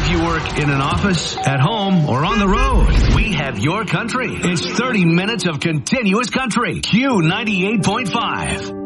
if you work in an office, at home, or on the road, we have your country. It's 30 minutes of continuous country. Q98.5.